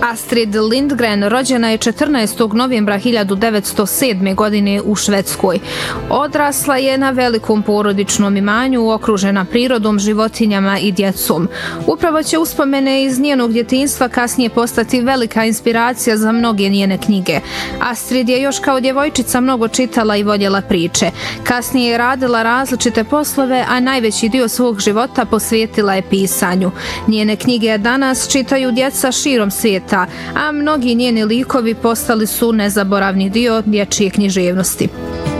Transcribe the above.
Astrid Lindgren rođena je 14. novembra 1907. godine u Švedskoj. Odrasla je na velikom porodičnom imanju, okružena prirodom, životinjama i djecom. Upravo će uspomene iz njenog djetinjstva kasnije postati velika inspiracija za mnoge njene knjige. Astrid je još kao djevojčica mnogo čitala i voljela priče. Kasnije je radila različite poslove, a najveći dio svog života posvetila je pisanju. Njene knjige danas čitaju djeca širom svijeta, a mnogi njeni likovi postali su nezaboravni dio dječje književnosti.